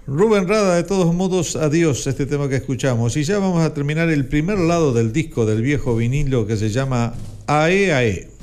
Rubén Rada, de todos modos, adiós, este tema que escuchamos. Y ya vamos a terminar el primer lado del disco del viejo vinilo que se llama Ae Ae.